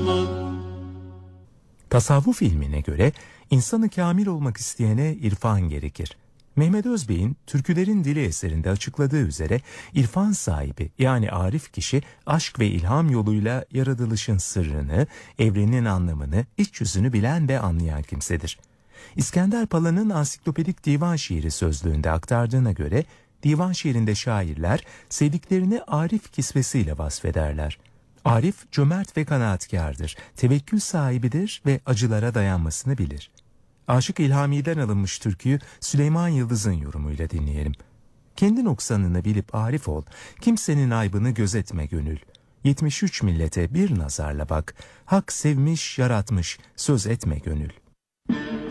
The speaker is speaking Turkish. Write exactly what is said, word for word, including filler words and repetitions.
Tasavvuf ilmine göre insanı kamil olmak isteyene irfan gerekir. Mehmet Özbey'in Türkülerin Dili eserinde açıkladığı üzere irfan sahibi yani arif kişi aşk ve ilham yoluyla yaratılışın sırrını, evrenin anlamını, iç yüzünü bilen ve anlayan kimsedir. İskender Pala'nın Ansiklopedik Divan Şiiri sözlüğünde aktardığına göre divan şiirinde şairler sevdiklerini arif kisvesiyle vasfederler. Arif cömert ve kanaatkârdır, tevekkül sahibidir ve acılara dayanmasını bilir. Aşık İlhami'den alınmış türküyü Süleyman Yıldız'ın yorumuyla dinleyelim. Kendi noksanını bilip arif ol, kimsenin aybını gözetme gönül. yetmiş üç millete bir nazarla bak, hak sevmiş yaratmış söz etme gönül.